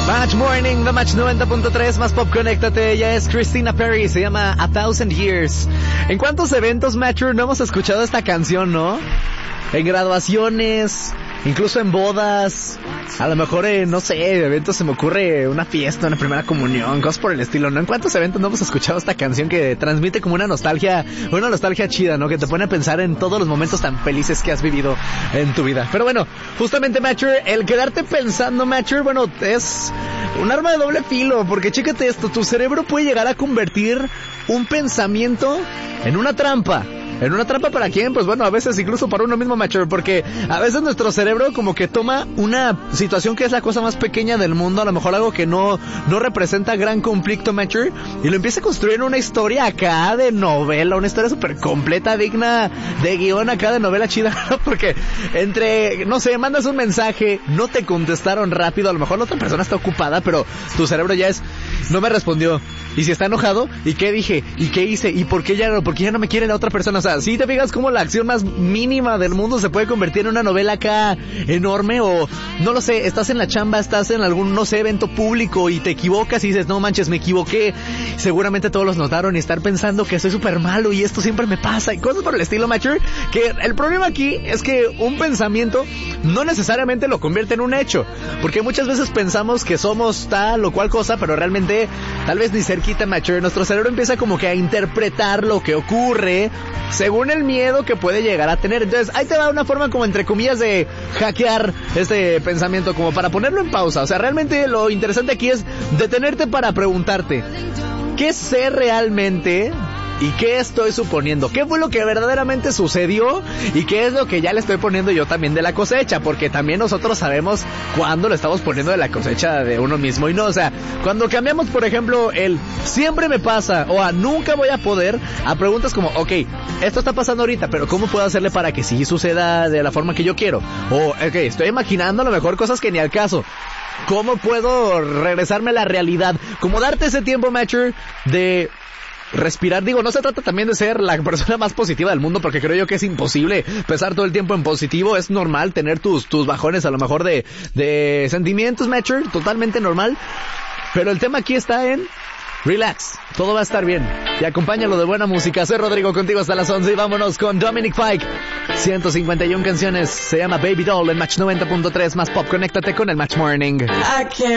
Match Morning, The Match 90.3, más pop, conéctate. Ella es Christina Perri, se llama A Thousand Years. ¿En cuántos eventos, Matcher, no hemos escuchado esta canción, no? En graduaciones, incluso en bodas, a lo mejor en, no sé, eventos, se me ocurre una fiesta, una primera comunión, cosas por el estilo, ¿no? ¿En cuántos eventos no hemos escuchado esta canción que transmite como una nostalgia chida, ¿no? Que te pone a pensar en todos los momentos tan felices que has vivido en tu vida. Pero bueno, justamente, Matcher, el quedarte pensando, Matcher, bueno, es un arma de doble filo, porque chécate esto, tu cerebro puede llegar a convertir un pensamiento en una trampa. ¿En una trampa para quién? Pues bueno, a veces incluso para uno mismo, Matcher, porque a veces nuestro cerebro como que toma una situación que es la cosa más pequeña del mundo, a lo mejor algo que no representa gran conflicto, Matcher, y lo empieza a construir en una historia acá de novela, una historia súper completa, digna de guión acá de novela chida, ¿no? Porque entre, no sé, mandas un mensaje, no te contestaron rápido, a lo mejor la otra persona está ocupada, pero tu cerebro ya es, no me respondió. Y si está enojado, ¿y qué dije? ¿Y qué hice? ¿Y por qué ya no me quiere la otra persona? O sea, si te fijas cómo la acción más mínima del mundo se puede convertir en una novela acá enorme, o no lo sé, estás en la chamba, estás en algún, no sé, evento público y te equivocas y dices, no manches, me equivoqué. Seguramente todos los notaron y están pensando que soy súper malo y esto siempre me pasa y cosas por el estilo, Matcher. Que el problema aquí es que un pensamiento no necesariamente lo convierte en un hecho, porque muchas veces pensamos que somos tal o cual cosa, pero realmente tal vez ni cerquita, Matcher. Nuestro cerebro empieza como que a interpretar lo que ocurre según el miedo que puede llegar a tener. Entonces ahí te va una forma como entre comillas de hackear este pensamiento, como para ponerlo en pausa. O sea, realmente lo interesante aquí es detenerte para preguntarte, ¿qué sé realmente? ¿Y qué estoy suponiendo? ¿Qué fue lo que verdaderamente sucedió? ¿Y qué es lo que ya le estoy poniendo yo también de la cosecha? Porque también nosotros sabemos cuándo le estamos poniendo de la cosecha de uno mismo y no. O sea, cuando cambiamos, por ejemplo, el siempre me pasa o a nunca voy a poder, a preguntas como, ok, esto está pasando ahorita, pero ¿cómo puedo hacerle para que sí suceda de la forma que yo quiero? O, ok, estoy imaginando a lo mejor cosas que ni al caso. ¿Cómo puedo regresarme a la realidad? Como darte ese tiempo, Matcher, de respirar. Digo, no se trata también de ser la persona más positiva del mundo, porque creo yo que es imposible pensar todo el tiempo en positivo. Es normal tener tus bajones a lo mejor de sentimientos, Matcher, totalmente normal. Pero el tema aquí está en relax, todo va a estar bien. Y acompáñalo de buena música. Soy Rodrigo, contigo hasta las 11 y vámonos con Dominic Fike. 151 canciones, se llama Baby Doll en Match 90.3, más pop. Conéctate con el Match Morning.